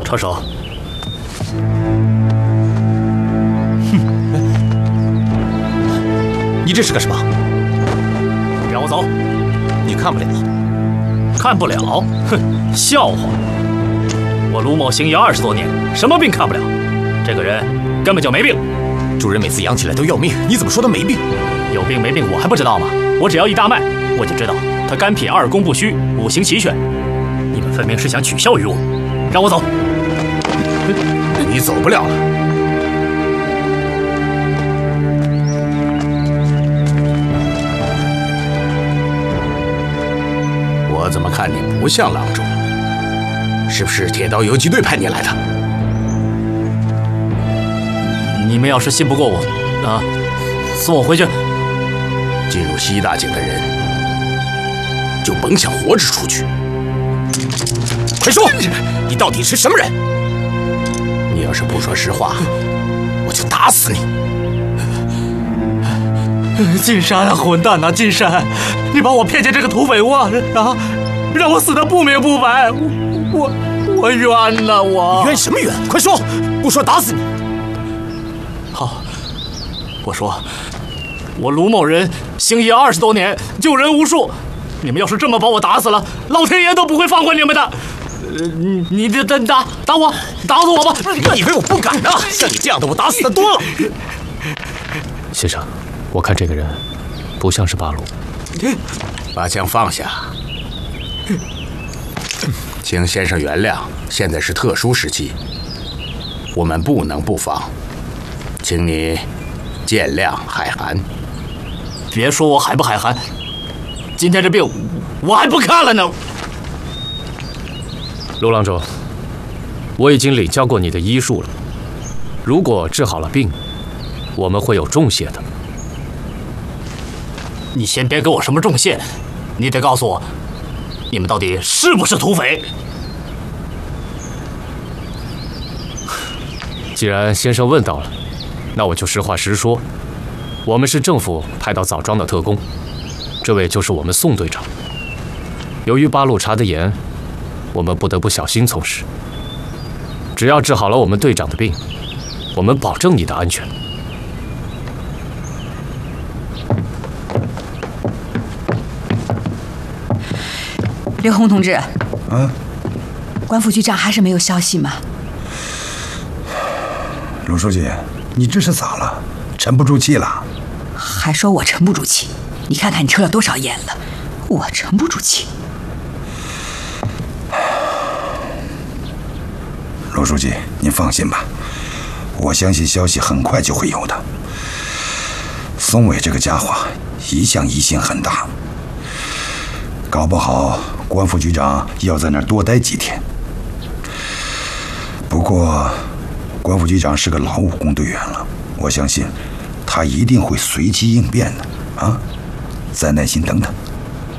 车手。 你这是干什么？ 让我走！ 你看不了。 看不了？哼，笑话！我卢某行医20多年，什么病看不了？这个人根本就没病。 主人每次养起来都要命，你怎么说他没病？ 有病没病我还不知道吗？我只要一大脉，我就知道他肝脾2宫不虚，5行齐全。你们分明是想取笑于我，让我走！ 你走不了了。我怎么看你不像郎中？是不是铁道游击队派你来的？ 你们要是信不过我，送我回去。 进入西大井的人，就甭想活着出去。快说，你到底是什么人？你要是不说实话，我就打死你！ 金山啊，混蛋啊，金山，你把我骗进这个土匪窝，让我死得不明不白，我冤呐！我冤什么冤？快说，不说打死你！ 好，我说，我卢某人行医20多年，救人无数，你们要是这么把我打死了，老天爷都不会放过你们的。你打我，打死我吧！ 你以为我不敢呢？像你这样的，我打死的多了。 先生，我看这个人不像是八路。 把枪放下，请先生原谅，现在是特殊时期，我们不能不防，请你见谅海涵。 别说我海不海涵，今天这病我还不看了呢。 卢郎中，我已经领教过你的医术了，如果治好了病，我们会有重谢的。 你先别给我什么重谢，你得告诉我，你们到底是不是土匪？ 既然先生问到了，那我就实话实说，我们是政府派到枣庄的特工，这位就是我们宋队长。由于八路查得严，我们不得不小心从事。只要治好了我们队长的病，我们保证你的安全。 刘洪同志，关副局长还是没有消息吗？ 卢书记，你这是咋了？沉不住气了？ 还说我沉不住气？你看看你抽了多少烟了，我沉不住气。 卢书记，您放心吧，我相信消息很快就会有的。宋伟这个家伙一向疑心很大，搞不好关副局长要在那儿多待几天。不过关副局长是个老武工队员了，我相信他一定会随机应变的啊！再耐心等等。